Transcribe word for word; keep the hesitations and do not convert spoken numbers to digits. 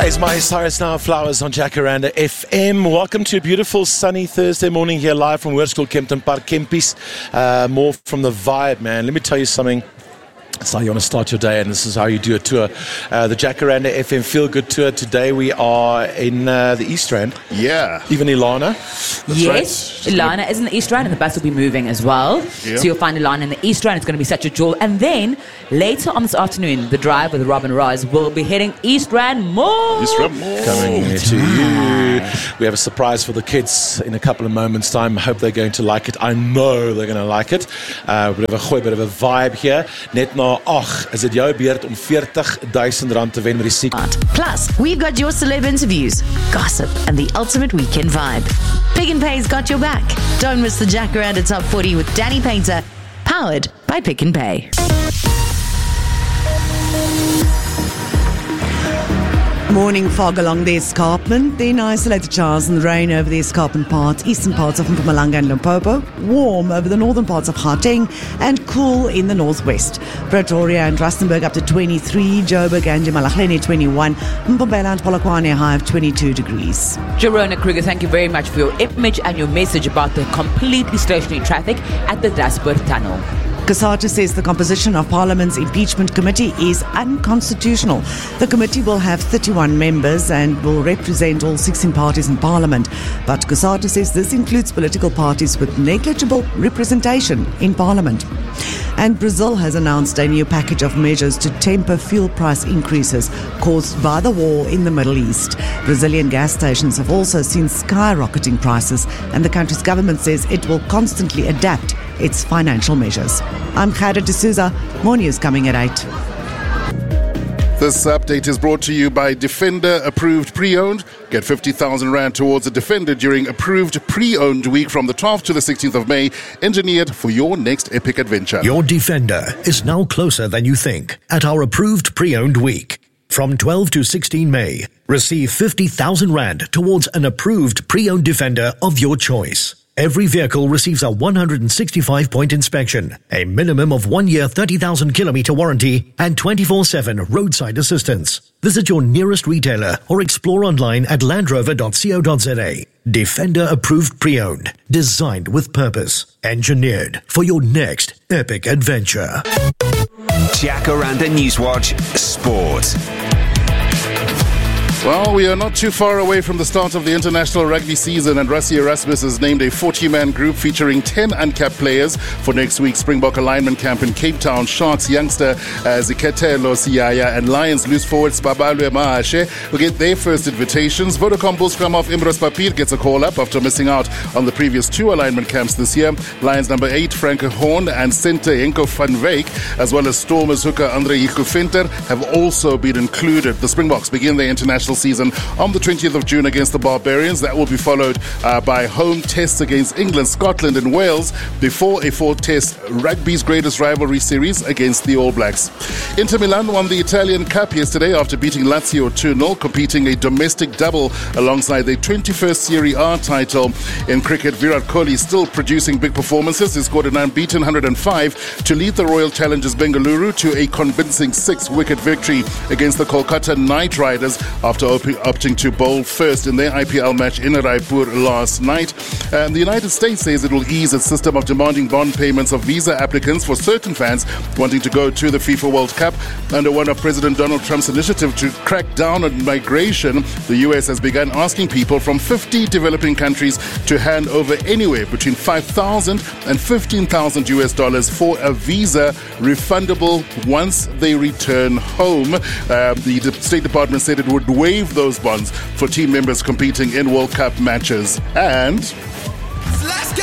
Is my Cyrus Now Flowers on Jacaranda F M. Welcome to a beautiful sunny Thursday morning here live from Hoërskool Kempton Park Kempies. Uh, more from the vibe, man. Let me tell you something. It's how you want to start your day, and this is how you do a tour. Uh, the Jacaranda F M Feel Good Tour. Today we are in uh, the East Rand. Yeah. Even Ilana. That's yes, right. Ilana is in the East Rand, and the bus will be moving as well. Yeah. So you'll find Ilana in the East Rand. It's going to be such a jewel. And then later on this afternoon, the drive with Rob and Roz will be heading East Rand Mall. East Rand Mall. Coming to you. We have a surprise for the kids in a couple of moments' time. I hope they're going to like it. I know they're going to like it. Uh, bit of a gooi, bit of a vibe here. Net na ag, is dit jou beurt om forty thousand rand te wen met die siek. Plus, we've got your celeb interviews, gossip, and the ultimate weekend vibe. Pick and Pay's got your back. Don't miss the Jacaranda Top forty with Danny Painter, powered by Pick and Pay. Morning fog along the escarpment, then isolated showers and rain over the escarpment parts, eastern parts of Mpumalanga and Limpopo, warm over the northern parts of Gauteng, and cool in the northwest. Pretoria and Rustenburg up to twenty-three, Joburg and Malahleni twenty-one, Mpumalanga and Polokwane high of twenty-two degrees. Jerona Kruger, thank you very much for your image and your message about the completely stationary traffic at the Dasburg Tunnel. Cosatu says the composition of Parliament's impeachment committee is unconstitutional. The committee will have thirty-one members and will represent all sixteen parties in Parliament. But Cosatu says this includes political parties with negligible representation in Parliament. And Brazil has announced a new package of measures to temper fuel price increases caused by the war in the Middle East. Brazilian gas stations have also seen skyrocketing prices, and the country's government says it will constantly adapt its financial measures. I'm Khada D'Souza. More news coming at eight. This update is brought to you by Defender Approved Pre-Owned. Get fifty thousand rand towards a Defender during Approved Pre-Owned Week from the twelfth to the sixteenth of May. Engineered for your next epic adventure. Your Defender is now closer than you think at our Approved Pre-Owned Week. From twelve to sixteen May, receive fifty thousand rand towards an approved pre-owned Defender of your choice. Every vehicle receives a one hundred sixty-five point inspection, a minimum of one year thirty thousand kilometer warranty, and twenty-four seven roadside assistance. Visit your nearest retailer or explore online at landrover dot co dot za. Defender Approved Pre-Owned, designed with purpose, engineered for your next epic adventure. Jacaranda Newswatch Sport. Well, we are not too far away from the start of the international rugby season, and Rassie Erasmus has named a forty-man group featuring ten uncapped players for next week's Springbok alignment camp in Cape Town. Sharks youngster uh, Ziketelo Siyaya and Lions loose forward Spabalwe Mahashe will get their first invitations. Vodacom Bull scrum off Imros Papir gets a call-up after missing out on the previous two alignment camps this year. Lions number eight, Frank Horn, and centre Henko van Wyk, as well as Stormers hooker Andre Hikufinter, have also been included. The Springboks begin their international season on the twentieth of June against the Barbarians. That will be followed uh, by home tests against England, Scotland and Wales before a four-test rugby's greatest rivalry series against the All Blacks. Inter Milan won the Italian Cup yesterday after beating Lazio two nil, competing a domestic double alongside the twenty-first Serie A title. In cricket, Virat Kohli still producing big performances. He scored an unbeaten one hundred five to lead the Royal Challengers Bengaluru to a convincing six-wicket victory against the Kolkata Knight Riders after op- opting to bowl first in their I P L match in Raipur last night. And the United States says it will ease its system of demanding bond payments of visa applicants for certain fans wanting to go to the FIFA World Cup. Under one of President Donald Trump's initiative to crack down on migration, the U S has begun asking people from fifty developing countries to hand over anywhere between five thousand and fifteen thousand U S dollars for a visa refundable once they return home. Uh, the State Department said it would waive those bonds for team members competing in World Cup matches. And